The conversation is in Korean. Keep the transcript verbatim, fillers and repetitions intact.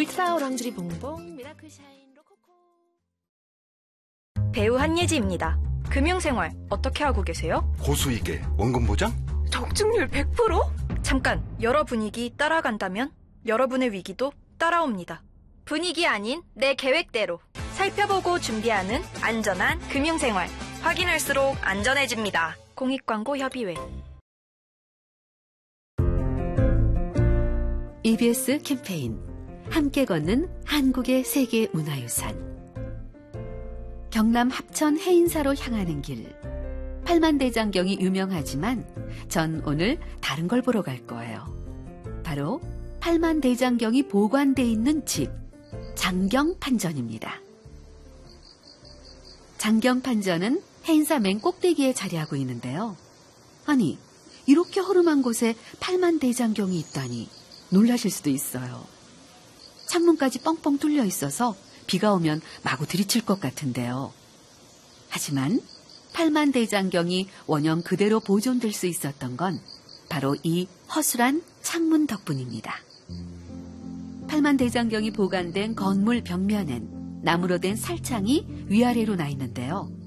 울트라 오랑주리 봉봉 미라클 샤인 로코코. 배우 한예지입니다. 금융생활 어떻게 하고 계세요? 고수익에 원금 보장? 적중률 백 퍼센트? 잠깐, 여러 분위기 따라간다면 여러분의 위기도 따라옵니다. 분위기 아닌 내 계획대로 살펴보고 준비하는 안전한 금융생활. 확인할수록 안전해집니다. 공익광고협의회. 이비에스 캠페인 함께 걷는 한국의 세계 문화유산. 경남 합천 해인사로 향하는 길. 팔만대장경이 유명하지만 전 오늘 다른 걸 보러 갈 거예요. 바로 팔만대장경이 보관돼 있는 집, 장경판전입니다. 장경판전은 해인사 맨 꼭대기에 자리하고 있는데요. 아니, 이렇게 허름한 곳에 팔만대장경이 있다니 놀라실 수도 있어요. 창문까지 뻥뻥 뚫려 있어서 비가 오면 마구 들이칠 것 같은데요. 하지만 팔만대장경이 원형 그대로 보존될 수 있었던 건 바로 이 허술한 창문 덕분입니다. 팔만대장경이 보관된 건물 벽면엔 나무로 된 살창이 위아래로 나 있는데요.